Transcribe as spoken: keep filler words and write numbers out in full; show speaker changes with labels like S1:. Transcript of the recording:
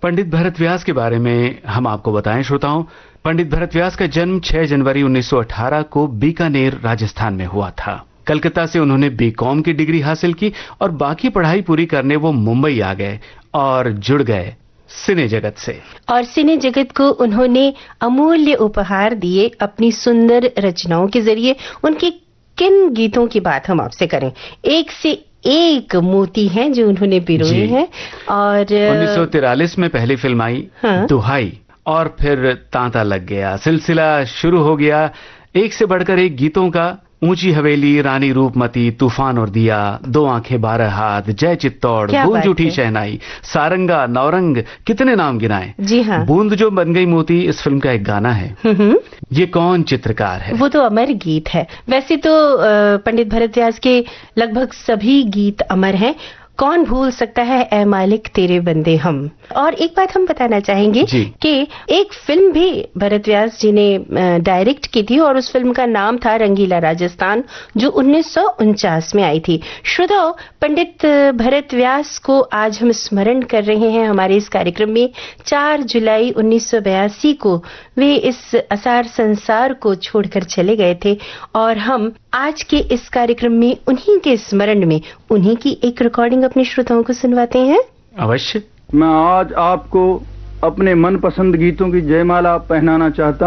S1: पंडित भरत व्यास के बारे में हम आपको बताएं श्रोताओं। पंडित भरत व्यास का जन्म छह जनवरी उन्नीस सौ अठारह को बीकानेर, राजस्थान में हुआ था। कलकत्ता से उन्होंने बीकॉम की डिग्री हासिल की और बाकी पढ़ाई पूरी करने वो मुंबई आ गए और जुड़ गए सिने जगत से।
S2: और सिने जगत को उन्होंने अमूल्य उपहार दिए अपनी सुंदर रचनाओं के जरिए। उनके किन गीतों की बात हम आपसे करें, एक से एक मोती हैं जो उन्होंने पिरोए हैं। और
S1: उन्नीस सौ तिरालीस में पहली फिल्म आई हाँ? दुहाई, और फिर तांता लग गया, सिलसिला शुरू हो गया एक से बढ़कर एक गीतों का। ऊंची हवेली, रानी रूपमती, तूफान और दिया, दो आंखें बारह हाथ, जय चित्तौड़, गूंज उठी शहनाई, सारंगा, नौरंग, कितने नाम गिनाए।
S2: जी हाँ।
S1: बूंद जो बन गई मोती इस फिल्म का एक गाना है। ये कौन चित्रकार है?
S2: वो तो अमर गीत है। वैसे तो पंडित भरत व्यास के लगभग सभी गीत अमर हैं। कौन भूल सकता है ऐ मालिक तेरे बंदे हम। और एक बात हम बताना चाहेंगे कि एक फिल्म भी भरत व्यास जी ने डायरेक्ट की थी और उस फिल्म का नाम था रंगीला राजस्थान, जो उन्नीस सौ उनचास में आई थी। श्रोताओं, पंडित भरत व्यास को आज हम स्मरण कर रहे हैं हमारे इस कार्यक्रम में। चार जुलाई उन्नीस सौ बयासी को वे इस असार संसार को छोड़कर चले गए थे और हम आज के इस कार्यक्रम में उन्हीं के स्मरण में उन्हीं की एक रिकॉर्डिंग अपने श्रोताओं को सुनवाते हैं।
S1: अवश्य।
S3: मैं आज आपको अपने मनपसंद गीतों की जयमाला पहनाना चाहता